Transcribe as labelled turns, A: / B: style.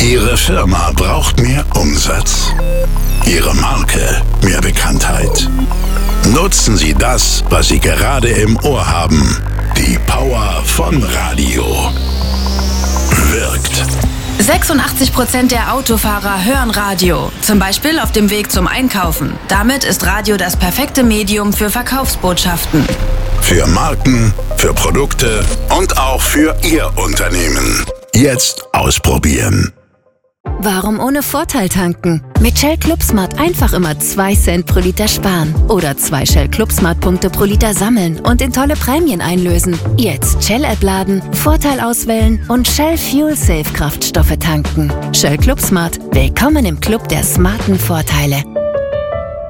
A: Ihre Firma braucht mehr Umsatz? Ihre Marke mehr Bekanntheit? Nutzen Sie das, was Sie gerade im Ohr haben. Die Power von Radio. Wirkt.
B: 86% der Autofahrer hören Radio, zum Beispiel auf dem Weg zum Einkaufen. Damit ist Radio das perfekte Medium für Verkaufsbotschaften.
A: Für Marken, für Produkte und auch für Ihr Unternehmen. Jetzt ausprobieren.
C: Warum ohne Vorteil tanken? Mit Shell ClubSmart einfach immer 2 Cent pro Liter sparen. Oder 2 Shell ClubSmart-Punkte pro Liter sammeln und in tolle Prämien einlösen. Jetzt Shell-App laden, Vorteil auswählen und Shell Fuel Safe Kraftstoffe tanken. Shell ClubSmart. Willkommen im Club der smarten Vorteile.